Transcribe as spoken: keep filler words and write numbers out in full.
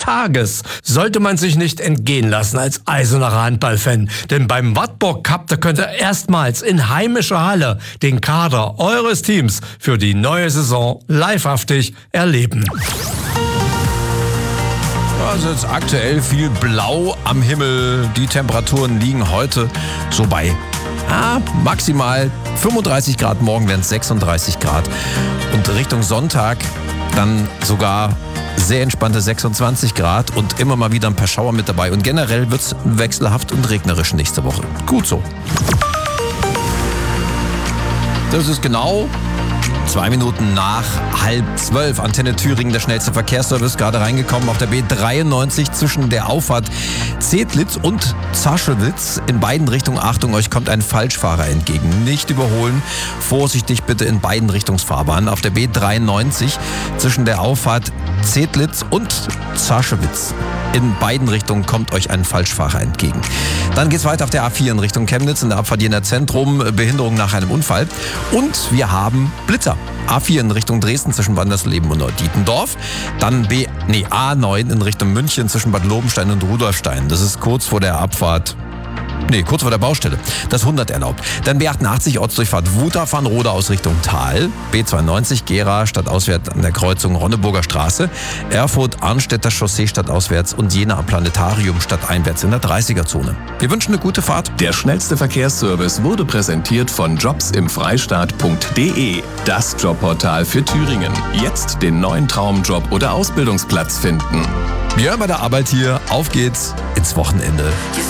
Tages sollte man sich nicht entgehen lassen als Eisenacher Handballfan. Denn beim Wartburg Cup, da könnt ihr erstmals in heimischer Halle den Kader eures Teams für die neue Saison livehaftig erleben. Also jetzt aktuell viel Blau am Himmel. Die Temperaturen liegen heute so bei ah, maximal fünfunddreißig Grad. Morgen werden es sechsunddreißig Grad. Und Richtung Sonntag dann sogar sehr entspannte sechsundzwanzig Grad und immer mal wieder ein paar Schauer mit dabei. Und generell wird es wechselhaft und regnerisch nächste Woche. Gut so. Das ist genau zwei Minuten nach halb zwölf. Antenne Thüringen, der schnellste Verkehrsservice, gerade reingekommen auf der B dreiundneunzig zwischen der Auffahrt Zedlitz und Zaschewitz. In beiden Richtungen, Achtung, euch kommt ein Falschfahrer entgegen. Nicht überholen, vorsichtig bitte in beiden Richtungsfahrbahnen. Auf der B dreiundneunzig zwischen der Auffahrt Zedlitz und Zaschewitz. In beiden Richtungen kommt euch ein Falschfahrer entgegen. Dann geht's weiter auf der A vier in Richtung Chemnitz, in der Abfahrt Jena Zentrum, Behinderung nach einem Unfall. Und wir haben Blitzer. A vier in Richtung Dresden zwischen Wandersleben und Neu-Dietendorf. Dann B, nee, A neun in Richtung München zwischen Bad Lobenstein und Rudolfstein. Das ist kurz vor der Abfahrt. Nee, kurz vor der Baustelle. Das hundert erlaubt. Dann B achtundachtzig Ortsdurchfahrt Wutach-Vanrode aus Richtung Tal. B zweiundneunzig Gera stadtauswärts an der Kreuzung Ronneburger Straße. Erfurt-Arnstädter Chaussee stadtauswärts und Jena am Planetarium stadteinwärts in der dreißiger-Zone. Wir wünschen eine gute Fahrt. Der schnellste Verkehrsservice wurde präsentiert von jobs im freistaat punkt de. Das Jobportal für Thüringen. Jetzt den neuen Traumjob oder Ausbildungsplatz finden. Ja, bei der Arbeit hier. Auf geht's ins Wochenende.